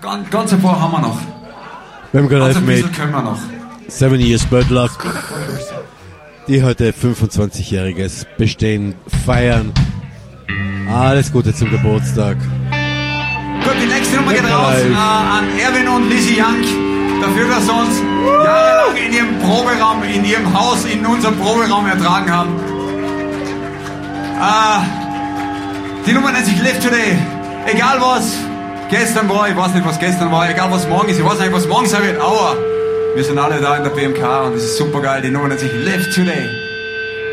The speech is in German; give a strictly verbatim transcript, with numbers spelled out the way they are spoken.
Ganz, ganz ein paar haben wir noch. Wir haben gerade Ganz ein mit bisschen können wir noch. Seven Years Bad Luck, die heute fünfundzwanzigjähriges Bestehen feiern. Alles Gute zum Geburtstag. Gut, die nächste Nummer geht raus äh, an Erwin und Lizzie Jank. Dafür, dass sie uns jahrelang in ihrem Proberaum, in ihrem Haus, in unserem Proberaum ertragen haben. Äh, die Nummer nennt sich Live Today. Egal was gestern war, ich weiß nicht, was gestern war, egal was morgen ist, ich weiß nicht, was morgen sein wird, aber wir sind alle da in der B M K und es ist super geil. Die Nummer nennt sich Live Today.